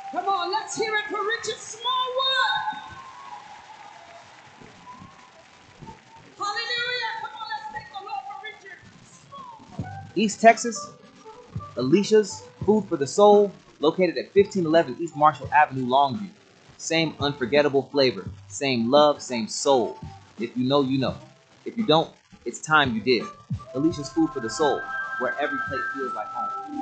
Come on, let's hear it for Richard Smallwood. Hallelujah. Come on, let's thank the Lord for Richard Smallwood. East Texas, Alicia's Food for the Soul, located at 1511 East Marshall Avenue, Longview. Same unforgettable flavor, same love, same soul. If you know, you know. If you don't, it's time you did. Alicia's Food for the Soul, where every plate feels like home.